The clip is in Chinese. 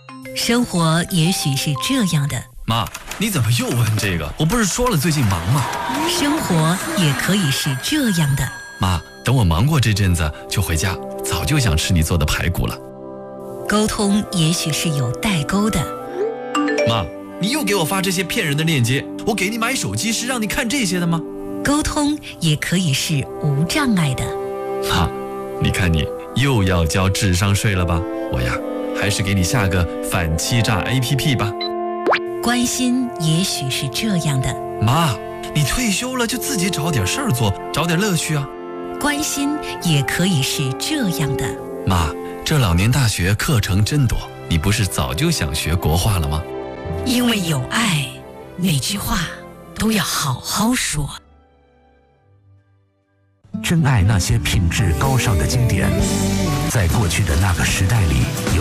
生活也许是这样的。 妈，你怎么又问这个？我不是说了最近忙吗？ 生活也可以是这样的。 妈，等我忙过这阵子就回家，早就想吃你做的排骨了。 沟通也许是有代沟的。 妈，你又给我发这些骗人的链接，我给你买手机是让你看这些的吗？ 沟通也可以是无障碍的。 妈，你看你又要交智商税了吧？我呀，还是给你下个反欺诈 APP 吧。 关心也许是这样的。 妈，你退休了就自己找点事儿做，找点乐趣啊。 关心也可以是这样的。 妈，这老年大学课程真多，你不是早就想学国画了吗？ 因为有爱，哪句话都要好好说。 珍爱那些品质高尚的经典，在过去的那个时代里